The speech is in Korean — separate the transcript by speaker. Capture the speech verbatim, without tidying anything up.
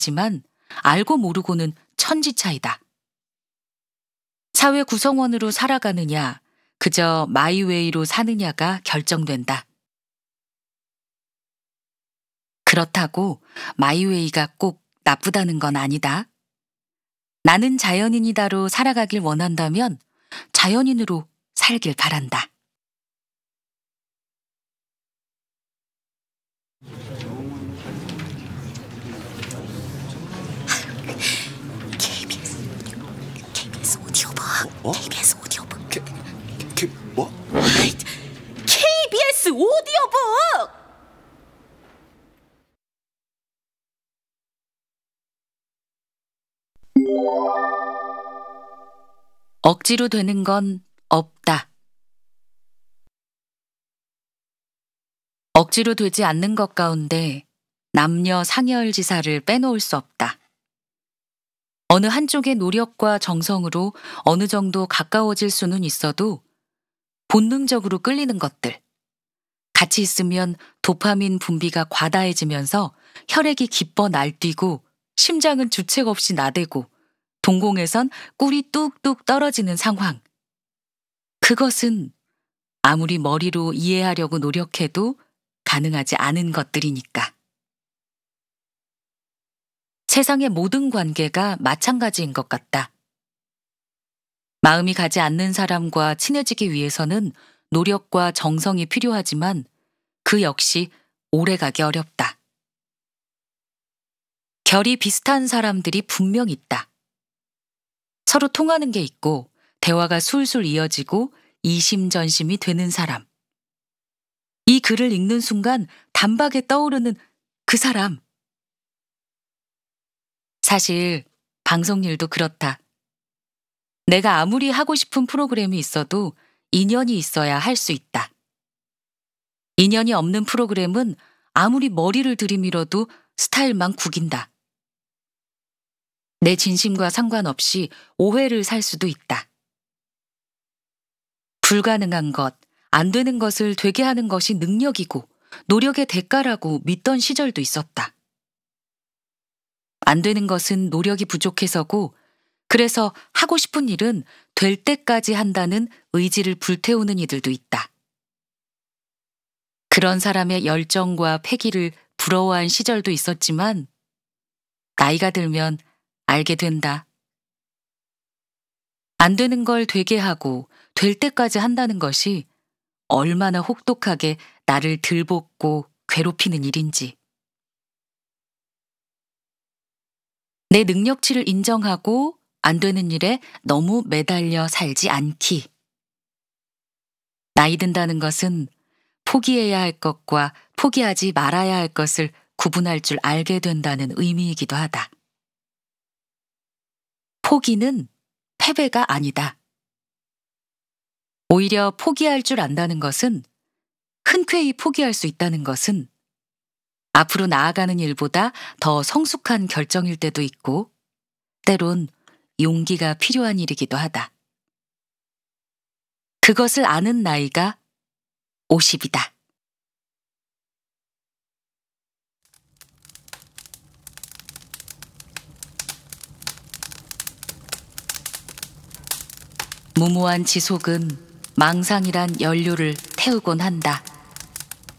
Speaker 1: 있지만 알고 모르고는 천지 차이다. 사회 구성원으로 살아가느냐, 그저 마이웨이로 사느냐가 결정된다. 그렇다고 마이웨이가 꼭 나쁘다는 건 아니다. 나는 자연인이다로 살아가길 원한다면 자연인으로 살길 바란다.
Speaker 2: 케이비에스, 케이비에스 오디오북.
Speaker 3: 어?
Speaker 2: 케이비에스 오디오북.
Speaker 3: 케, 케, 뭐?
Speaker 2: 케이비에스 오디오북!
Speaker 1: 억지로 되는 건 없다. 억지로 되지 않는 것 가운데 남녀 상여일지사를 빼놓을 수 없다. 어느 한쪽의 노력과 정성으로 어느 정도 가까워질 수는 있어도 본능적으로 끌리는 것들, 같이 있으면 도파민 분비가 과다해지면서 혈액이 기뻐 날뛰고 심장은 주책 없이 나대고 동공에선 꿀이 뚝뚝 떨어지는 상황. 그것은 아무리 머리로 이해하려고 노력해도 가능하지 않은 것들이니까. 세상의 모든 관계가 마찬가지인 것 같다. 마음이 가지 않는 사람과 친해지기 위해서는 노력과 정성이 필요하지만 그 역시 오래가기 어렵다. 결이 비슷한 사람들이 분명 있다. 서로 통하는 게 있고 대화가 술술 이어지고 이심전심이 되는 사람. 이 글을 읽는 순간 단박에 떠오르는 그 사람. 사실 방송 일도 그렇다. 내가 아무리 하고 싶은 프로그램이 있어도 인연이 있어야 할 수 있다. 인연이 없는 프로그램은 아무리 머리를 들이밀어도 스타일만 구긴다. 내 진심과 상관없이 오해를 살 수도 있다. 불가능한 것, 안 되는 것을 되게 하는 것이 능력이고 노력의 대가라고 믿던 시절도 있었다. 안 되는 것은 노력이 부족해서고 그래서 하고 싶은 일은 될 때까지 한다는 의지를 불태우는 이들도 있다. 그런 사람의 열정과 패기를 부러워한 시절도 있었지만 나이가 들면 알게 된다. 안 되는 걸 되게 하고 될 때까지 한다는 것이 얼마나 혹독하게 나를 들볶고 괴롭히는 일인지. 내 능력치를 인정하고 안 되는 일에 너무 매달려 살지 않기. 나이 든다는 것은 포기해야 할 것과 포기하지 말아야 할 것을 구분할 줄 알게 된다는 의미이기도 하다. 포기는 패배가 아니다. 오히려 포기할 줄 안다는 것은, 흔쾌히 포기할 수 있다는 것은 앞으로 나아가는 일보다 더 성숙한 결정일 때도 있고 때론 용기가 필요한 일이기도 하다. 그것을 아는 나이가 오십이다. 무모한 지속은 망상이란 연료를 태우곤 한다.